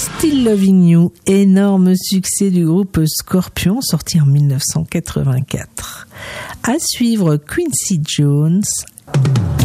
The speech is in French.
Still Loving You, énorme succès du groupe Scorpions, sorti en 1984. À suivre Quincy Jones,